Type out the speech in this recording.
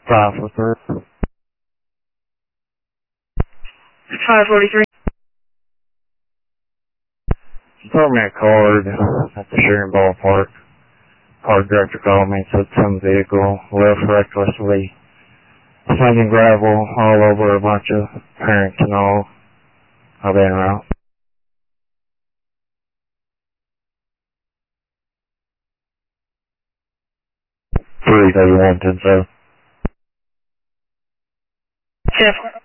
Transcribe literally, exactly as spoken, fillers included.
five four three. five forty-three. Throw me a card at the Sharon Ballpark. Card director called me, said some vehicle left recklessly, slinging gravel all over a bunch of parents and all. I'll be en route. three thirty-one ten seven. ten